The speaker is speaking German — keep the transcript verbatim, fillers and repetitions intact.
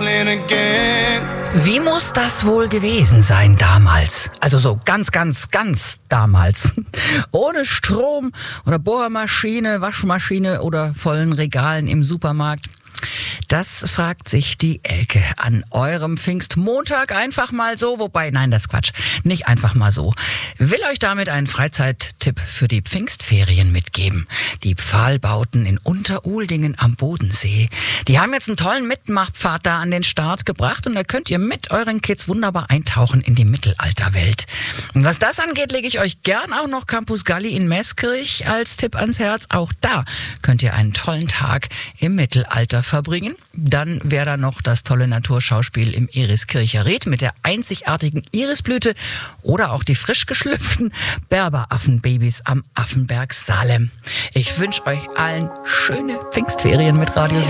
falling again. Wie muss das wohl gewesen sein damals? Also so ganz, ganz, ganz damals. Ohne Strom oder Bohrmaschine, Waschmaschine oder vollen Regalen im Supermarkt. Das fragt sich die Elke an eurem Pfingstmontag einfach mal so. Wobei, nein, das ist Quatsch. Nicht einfach mal so. Will euch damit einen Freizeittipp für die Pfingstferien mitgeben. Die Pfahlbauten in Unteruldingen am Bodensee. Die haben jetzt einen tollen Mitmachpfad da an den Start gebracht und da könnt ihr mit euren Kids wunderbar eintauchen in die Mittelalterwelt. Und was das angeht, lege ich euch gern auch noch Campus Galli in Meßkirch als Tipp ans Herz. Auch da könnt ihr einen tollen Tag im Mittelalter verbringen. Dann wäre da noch das tolle Naturschauspiel im Iriskircher Ried mit der einzigartigen Irisblüte oder auch die frisch geschlüpften Berberaffenbabys am Affenberg Salem. Ich wünsche euch allen schöne Pfingstferien mit Radio